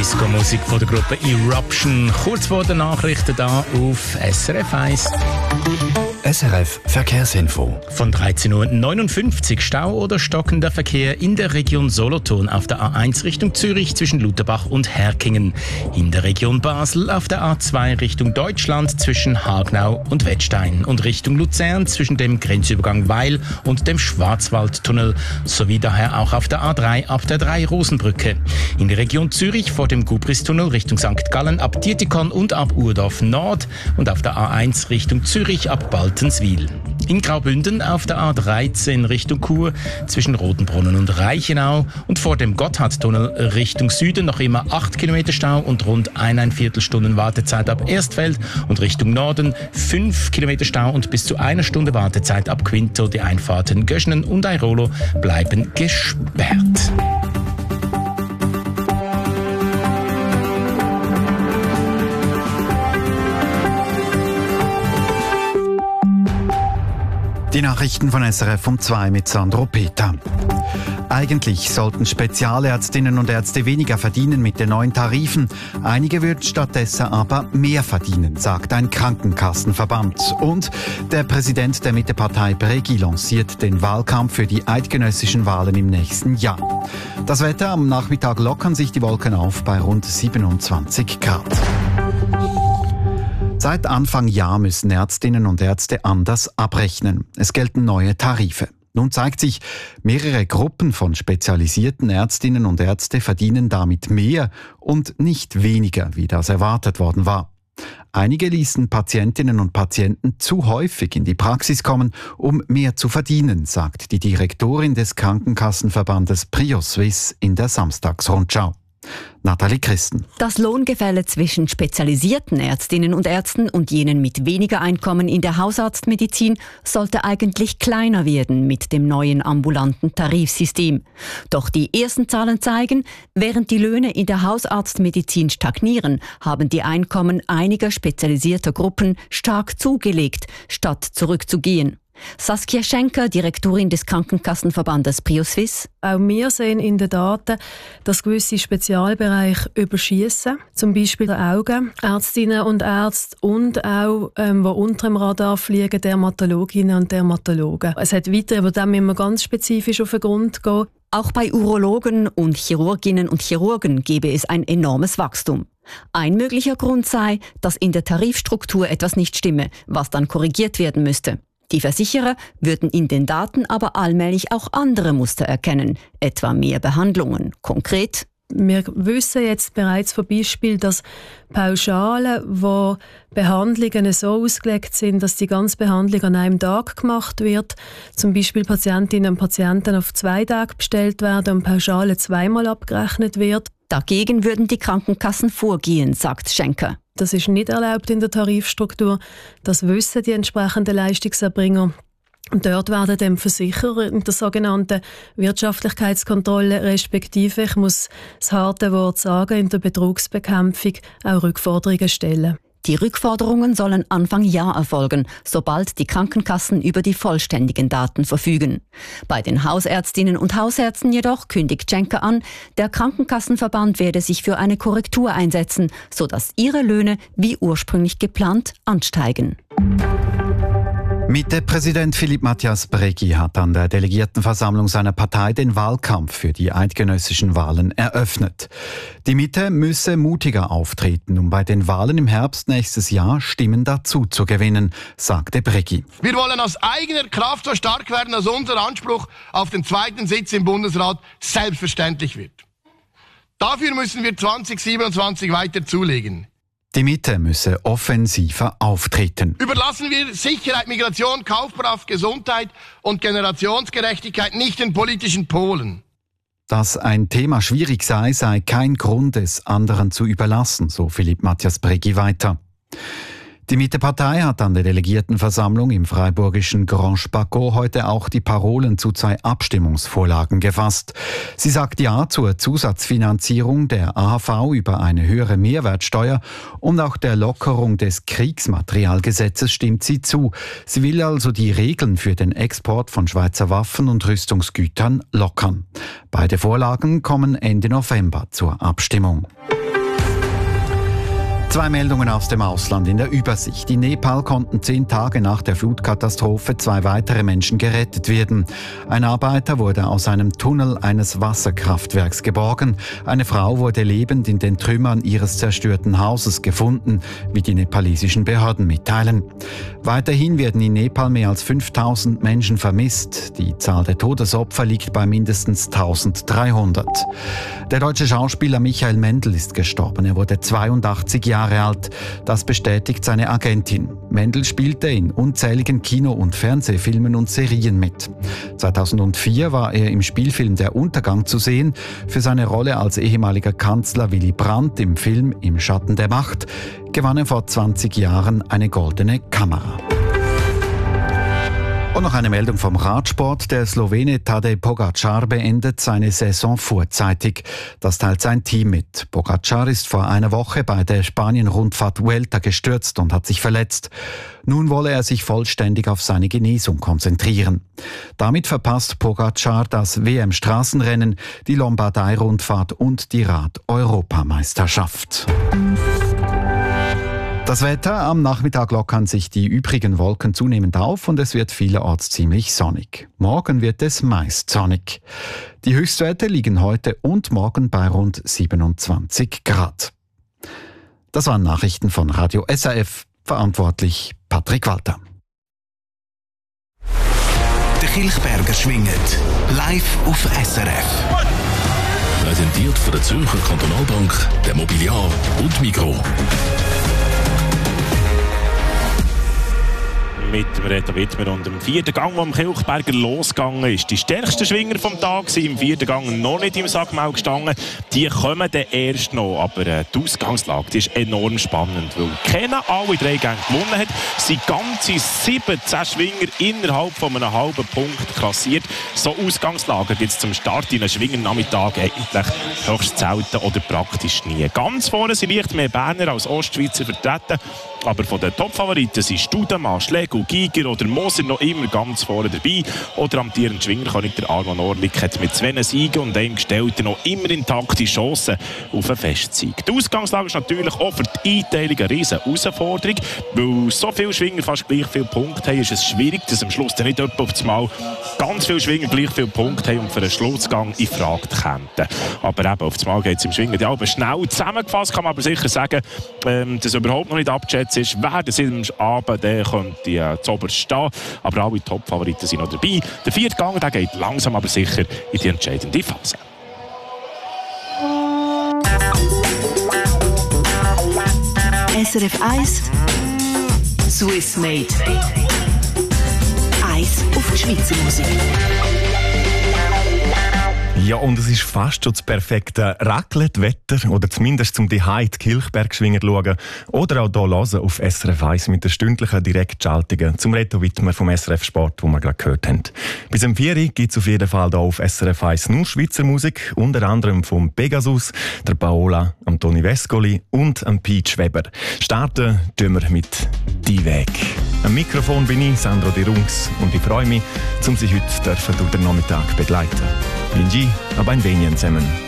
Disco-Musik von der Gruppe Eruption. Kurz vor den Nachrichten da auf SRF 1. SRF Verkehrsinfo. Von 13.59 Uhr Stau oder stockender Verkehr in der Region Solothurn auf der A1 Richtung Zürich zwischen Lutherbach und Herkingen. In der Region Basel auf der A2 Richtung Deutschland zwischen Hagnau und Wettstein. Und Richtung Luzern zwischen dem Grenzübergang Weil und dem Schwarzwaldtunnel. Sowie daher auch auf der A3 ab der 3-Rosenbrücke. In der Region Zürich vor dem Gubristunnel Richtung St. Gallen ab Dietikon und ab Urdorf Nord. Und auf der A1 Richtung Zürich ab Baltenswil. In Graubünden auf der A13 Richtung Chur zwischen Rotenbrunnen und Reichenau und vor dem Gotthardtunnel Richtung Süden noch immer 8 Kilometer Stau und rund 1,25 Stunden Wartezeit ab Erstfeld und Richtung Norden 5 Kilometer Stau und bis zu 1 Stunde Wartezeit ab Quinto. Die Einfahrten Göschnen und Airolo bleiben gesperrt. Die Nachrichten von SRF um 2 mit Sandro Peter. Eigentlich sollten Spezialärztinnen und Ärzte weniger verdienen mit den neuen Tarifen. Einige würden stattdessen aber mehr verdienen, sagt ein Krankenkassenverband. Und der Präsident der Mittepartei Bregui lanciert den Wahlkampf für die eidgenössischen Wahlen im nächsten Jahr. Das Wetter: am Nachmittag lockern sich die Wolken auf bei rund 27 Grad. Seit Anfang Jahr müssen Ärztinnen und Ärzte anders abrechnen. Es gelten neue Tarife. Nun zeigt sich, mehrere Gruppen von spezialisierten Ärztinnen und Ärzte verdienen damit mehr und nicht weniger, wie das erwartet worden war. Einige ließen Patientinnen und Patienten zu häufig in die Praxis kommen, um mehr zu verdienen, sagt die Direktorin des Krankenkassenverbandes PrioSwiss in der Samstagsrundschau. Nathalie Christen. Das Lohngefälle zwischen spezialisierten Ärztinnen und Ärzten und jenen mit weniger Einkommen in der Hausarztmedizin sollte eigentlich kleiner werden mit dem neuen ambulanten Tarifsystem. Doch die ersten Zahlen zeigen, während die Löhne in der Hausarztmedizin stagnieren, haben die Einkommen einiger spezialisierter Gruppen stark zugelegt, statt zurückzugehen. Saskia Schenker, Direktorin des Krankenkassenverbandes PrioSwiss. Auch wir sehen in den Daten, dass gewisse Spezialbereiche überschiessen, zum Beispiel die Augen, Ärztinnen und Ärzte und auch, die unter dem Radar fliegen, Dermatologinnen und Dermatologen. Es hat weiter, aber da müssen wir ganz spezifisch auf den Grund gehen. Auch bei Urologen und Chirurginnen und Chirurgen gebe es ein enormes Wachstum. Ein möglicher Grund sei, dass in der Tarifstruktur etwas nicht stimme, was dann korrigiert werden müsste. Die Versicherer würden in den Daten aber allmählich auch andere Muster erkennen, etwa mehr Behandlungen. Konkret: wir wissen jetzt bereits von Beispielen, dass Pauschalen, wo Behandlungen so ausgelegt sind, dass die ganze Behandlung an einem Tag gemacht wird, zum Beispiel Patientinnen und Patienten auf 2 Tage bestellt werden und Pauschale 2-mal abgerechnet wird. Dagegen würden die Krankenkassen vorgehen, sagt Schenker. Das ist nicht erlaubt in der Tarifstruktur. Das wissen die entsprechenden Leistungserbringer. Und dort werden dem Versicherer in der sogenannten Wirtschaftlichkeitskontrolle respektive, ich muss das harte Wort sagen, in der Betrugsbekämpfung auch Rückforderungen stellen. Die Rückforderungen sollen Anfang Jahr erfolgen, sobald die Krankenkassen über die vollständigen Daten verfügen. Bei den Hausärztinnen und Hausärzten jedoch kündigt Schenker an, der Krankenkassenverband werde sich für eine Korrektur einsetzen, sodass ihre Löhne wie ursprünglich geplant ansteigen. Mitte-Präsident Philippe Mathias Bregui hat an der Delegiertenversammlung seiner Partei den Wahlkampf für die eidgenössischen Wahlen eröffnet. Die Mitte müsse mutiger auftreten, um bei den Wahlen im Herbst nächstes Jahr Stimmen dazu zu gewinnen, sagte Bregui. Wir wollen aus eigener Kraft so stark werden, dass unser Anspruch auf den 2. Sitz im Bundesrat selbstverständlich wird. Dafür müssen wir 2027 weiter zulegen. Die Mitte müsse offensiver auftreten. Überlassen wir Sicherheit, Migration, Kaufkraft, Gesundheit und Generationsgerechtigkeit nicht den politischen Polen. Dass ein Thema schwierig sei kein Grund, es anderen zu überlassen, so Philippe Mathias Bregui weiter. Die Mitte-Partei hat an der Delegiertenversammlung im freiburgischen Grand Spaco heute auch die Parolen zu 2 Abstimmungsvorlagen gefasst. Sie sagt Ja zur Zusatzfinanzierung der AHV über eine höhere Mehrwertsteuer und auch der Lockerung des Kriegsmaterialgesetzes stimmt sie zu. Sie will also die Regeln für den Export von Schweizer Waffen und Rüstungsgütern lockern. Beide Vorlagen kommen Ende November zur Abstimmung. Zwei Meldungen aus dem Ausland in der Übersicht. In Nepal konnten 10 Tage nach der Flutkatastrophe 2 weitere Menschen gerettet werden. Ein Arbeiter wurde aus einem Tunnel eines Wasserkraftwerks geborgen. Eine Frau wurde lebend in den Trümmern ihres zerstörten Hauses gefunden, wie die nepalesischen Behörden mitteilen. Weiterhin werden in Nepal mehr als 5000 Menschen vermisst. Die Zahl der Todesopfer liegt bei mindestens 1300. Der deutsche Schauspieler Michael Mendl ist gestorben. Er wurde 82 Jahre alt. Das bestätigt seine Agentin. Mendl spielte in unzähligen Kino- und Fernsehfilmen und Serien mit. 2004 war er im Spielfilm Der Untergang zu sehen. Für seine Rolle als ehemaliger Kanzler Willy Brandt im Film Im Schatten der Macht gewann er vor 20 Jahren eine Goldene Kamera. Und noch eine Meldung vom Radsport. Der Slowene Tadej Pogačar beendet seine Saison vorzeitig. Das teilt sein Team mit. Pogačar ist vor einer Woche bei der Spanien-Rundfahrt Vuelta gestürzt und hat sich verletzt. Nun wolle er sich vollständig auf seine Genesung konzentrieren. Damit verpasst Pogačar das WM-Straßenrennen, die Lombardei-Rundfahrt und die Rad-Europameisterschaft. Das Wetter: Am Nachmittag lockern sich die übrigen Wolken zunehmend auf und es wird vielerorts ziemlich sonnig. Morgen wird es meist sonnig. Die Höchstwerte liegen heute und morgen bei rund 27 Grad. Das waren Nachrichten von Radio SRF. Verantwortlich Patrick Walter. Der Kilchberger schwingt live auf SRF. Präsentiert von der Zürcher Kantonalbank, der Mobiliar und Migros. Mit dem Reto Wittmer und dem 4. Gang, der am Kilchberger losgegangen ist. Die stärksten Schwinger vom Tag sind im 4. Gang noch nicht im Sackmau gestanden. Die kommen dann erst noch. Aber die Ausgangslage die ist enorm spannend, weil keiner alle 3 Gänge gewonnen hat. Sie ganze 17 Schwinger innerhalb von einem halben Punkt klassiert. So Ausgangslagen gibt es zum Start in einem Schwingernachmittag eigentlich höchst selten oder praktisch nie. Ganz vorne sind leicht mehr Berner als Ostschweizer vertreten. Aber von den Top-Favoriten sind Studemann, Schlegel, Giger oder Moser noch immer ganz vorne dabei. Oder amtierender Schwingerkönig der Arman Orlik hat mit 2 Siegen und einem Gestellten noch immer intakte Chancen auf einen Festsieg. Die Ausgangslage ist natürlich auch für die Einteilung eine riesen Herausforderung. Weil so viele Schwinger fast gleich viele Punkte haben, ist es schwierig, dass am Schluss dann nicht etwa auf das Mal ganz viele Schwinger gleich viele Punkte haben und für einen Schlussgang in Frage kämen. Aber eben, auf das Mal geht es im Schwingen die Alben schnell. Zusammengefasst kann man aber sicher sagen, dass überhaupt noch nicht abgeschätzt ist, wer das am Abend könnte zuoberst stehen. Aber alle Top-Favoriten sind noch dabei. Der 4. Gang der geht langsam aber sicher in die entscheidende Phase. SRF 1 Swiss Made. Eis auf die Schweizer Musik. Ja, und es ist fast schon das perfekte Raclette-Wetter, oder zumindest zum Zuhause die Kilchbergschwinger schauen oder auch hier hören auf SRF 1 mit der stündlichen Direktschaltungen zum Reto Wittmer vom SRF Sport, wo wir gerade gehört haben. Bis um 4 Uhr gibt es auf jeden Fall hier auf SRF 1 nur Schweizer Musik, unter anderem vom Pegasus, der Paola, am Toni Vescoli und am Peach Weber. Starten tun wir mit «Die Weg». Am Mikrofon bin ich, Sandro Di Rungs, und ich freue mich, Sie heute durch den Nachmittag begleiten. Linji, aber ein wenig zusammen.